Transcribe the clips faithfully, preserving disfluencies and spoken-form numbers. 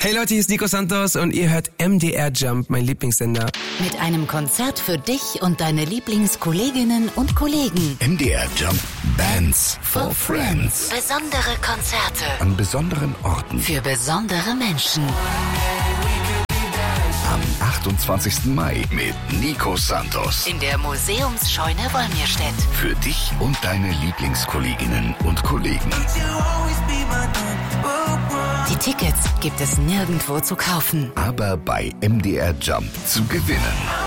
Hey Leute, hier ist Nico Santos und ihr hört M D R Jump, mein Lieblingssender. Mit einem Konzert für dich und deine Lieblingskolleginnen und Kollegen. M D R Jump Bands for Friends. Besondere Konzerte. An besonderen Orten. Für besondere Menschen. Am achtundzwanzigsten Mai mit Nico Santos. In der Museumsscheune Wolmirstedt. Für dich und deine Lieblingskolleginnen und Kollegen. Die Tickets gibt es nirgendwo zu kaufen. Aber bei M D R Jump zu gewinnen.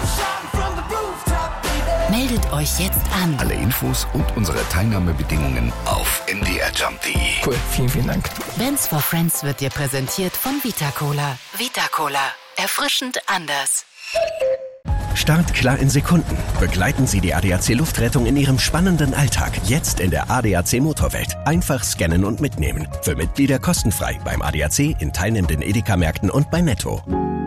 Meldet euch jetzt an. Alle Infos und unsere Teilnahmebedingungen auf m d r jump punkt d e. Cool, vielen, vielen Dank. Bands for Friends wird dir präsentiert von Vita-Cola. Vita-Cola. Erfrischend anders. Startklar in Sekunden. Begleiten Sie die A D A C Luftrettung in Ihrem spannenden Alltag. Jetzt in der A D A C Motorwelt. Einfach scannen und mitnehmen. Für Mitglieder kostenfrei beim A D A C, in teilnehmenden Edeka-Märkten und bei Netto.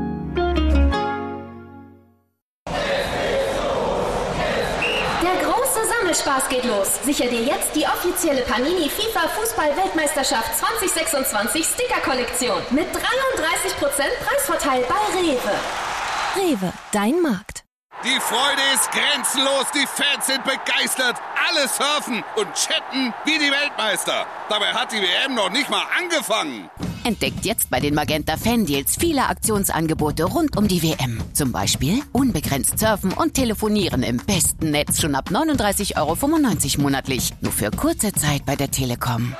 Der große Sammelspaß geht los. Sicher dir jetzt die offizielle Panini FIFA Fußball-Weltmeisterschaft zwanzig sechsundzwanzig Sticker-Kollektion. Mit dreiunddreißig Prozent Preisvorteil bei Rewe. Rewe, dein Markt. Die Freude ist grenzenlos, die Fans sind begeistert, alle surfen und chatten wie die Weltmeister. Dabei hat die W M noch nicht mal angefangen. Entdeckt jetzt bei den Magenta Fan-Deals viele Aktionsangebote rund um die W M. Zum Beispiel unbegrenzt surfen und telefonieren im besten Netz schon ab neununddreißig Euro fünfundneunzig monatlich. Nur für kurze Zeit bei der Telekom.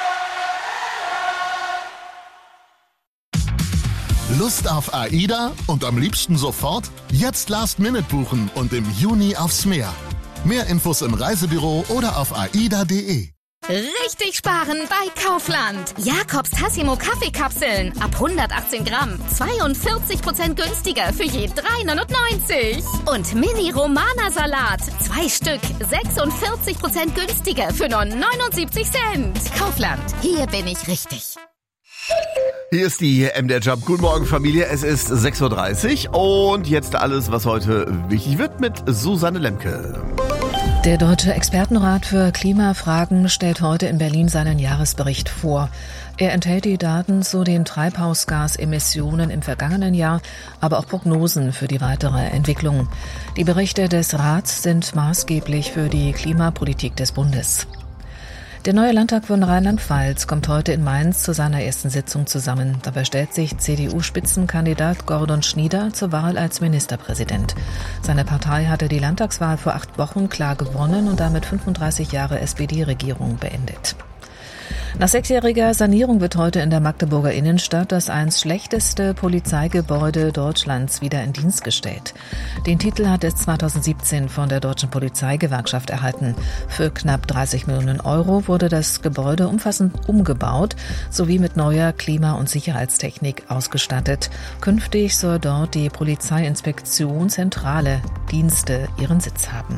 Lust auf AIDA und am liebsten sofort? Jetzt Last Minute buchen und im Juni aufs Meer. Mehr Infos im Reisebüro oder auf aida punkt de. Richtig sparen bei Kaufland. Jakobs Tassimo Kaffeekapseln ab hundertachtzehn Gramm. zweiundvierzig Prozent günstiger für je drei neunundneunzig. Und Mini Romana Salat. Zwei Stück. sechsundvierzig Prozent günstiger für nur neunundsiebzig Cent. Kaufland. Hier bin ich richtig. Hier ist die M D R Jump. Guten Morgen, Familie. Es ist sechs Uhr dreißig und jetzt alles, was heute wichtig wird, mit Susanne Lemke. Der Deutsche Expertenrat für Klimafragen stellt heute in Berlin seinen Jahresbericht vor. Er enthält die Daten zu den Treibhausgasemissionen im vergangenen Jahr, aber auch Prognosen für die weitere Entwicklung. Die Berichte des Rats sind maßgeblich für die Klimapolitik des Bundes. Der neue Landtag von Rheinland-Pfalz kommt heute in Mainz zu seiner ersten Sitzung zusammen. Dabei stellt sich C D U-Spitzenkandidat Gordon Schnieder zur Wahl als Ministerpräsident. Seine Partei hatte die Landtagswahl vor acht Wochen klar gewonnen und damit fünfunddreißig Jahre S P D-Regierung beendet. Nach sechsjähriger Sanierung wird heute in der Magdeburger Innenstadt das einst schlechteste Polizeigebäude Deutschlands wieder in Dienst gestellt. Den Titel hat es zweitausendsiebzehn von der Deutschen Polizeigewerkschaft erhalten. Für knapp dreißig Millionen Euro wurde das Gebäude umfassend umgebaut sowie mit neuer Klima- und Sicherheitstechnik ausgestattet. Künftig soll dort die Polizeiinspektion zentrale Dienste ihren Sitz haben.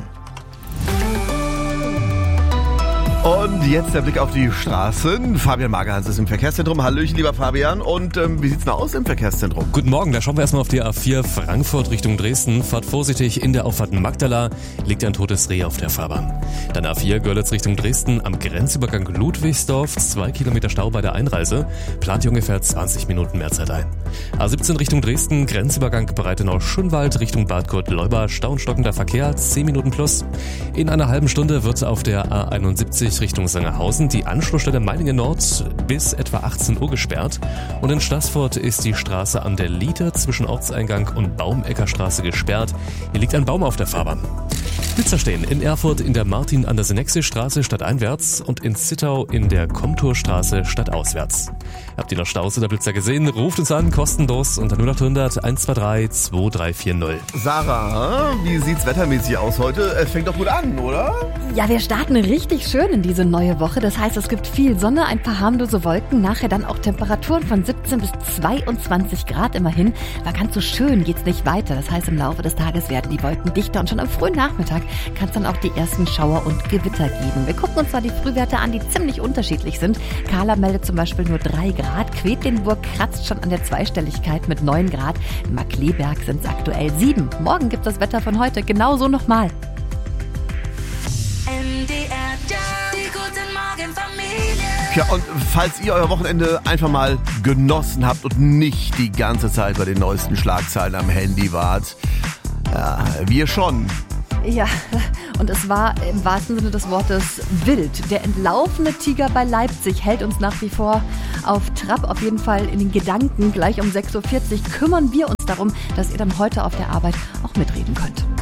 Und jetzt der Blick auf die Straßen. Fabian Magerhans ist im Verkehrszentrum. Hallöchen, lieber Fabian. Und ähm, wie sieht's denn aus im Verkehrszentrum? Guten Morgen, da schauen wir erstmal auf die A vier Frankfurt Richtung Dresden. Fahrt vorsichtig in der Auffahrt Magdala, liegt ein totes Reh auf der Fahrbahn. Dann A vier Görlitz Richtung Dresden, am Grenzübergang Ludwigsdorf, zwei Kilometer Stau bei der Einreise. Plant ihr ungefähr zwanzig Minuten mehr Zeit ein. A siebzehn Richtung Dresden, Grenzübergang Breitenau-Schönwald Richtung Bad Kurt-Leuba, Stau und stockender Verkehr, zehn Minuten plus. In einer halben Stunde wird auf der A einundsiebzig Richtung Sangerhausen die Anschlussstelle Meiningen Nord bis etwa achtzehn Uhr gesperrt. Und in Staßfurt ist die Straße an der Liete zwischen Ortseingang und Baumeckerstraße gesperrt. Hier liegt ein Baum auf der Fahrbahn. Blitzer stehen in Erfurt in der Martin-an-der-Senexi-Straße stadteinwärts und in Zittau in der Komturstraße stadtauswärts. Habt ihr noch Staus oder Blitzer gesehen? Ruft uns an, kostenlos unter null acht hundert eins zwei drei zwei drei vier null. Sarah, wie sieht's wettermäßig aus heute? Es fängt doch gut an, oder? Ja, wir starten richtig schön in diese neue Woche. Das heißt, es gibt viel Sonne, ein paar harmlose Wolken, nachher dann auch Temperaturen von siebzehn bis zweiundzwanzig Grad immerhin. Aber ganz so schön geht's nicht weiter. Das heißt, im Laufe des Tages werden die Wolken dichter und schon am frühen Nachmittag kann es dann auch die ersten Schauer und Gewitter geben. Wir gucken uns zwar die Frühwerte an, die ziemlich unterschiedlich sind. Kahla meldet zum Beispiel nur drei Grad. Quedlinburg kratzt schon an der Zweistelligkeit mit neun Grad. In Markkleeberg sind es aktuell sieben. Morgen gibt das Wetter von heute genauso nochmal. M D R Jump, die guten Morgen Familie. Ja, und falls ihr euer Wochenende einfach mal genossen habt und nicht die ganze Zeit bei den neuesten Schlagzeilen am Handy wart, ja, wir schon. Ja, und es war im wahrsten Sinne des Wortes wild. Der entlaufene Tiger bei Leipzig hält uns nach wie vor auf Trab, auf jeden Fall in den Gedanken. Gleich um sechs Uhr vierzig kümmern wir uns darum, dass ihr dann heute auf der Arbeit auch mitreden könnt.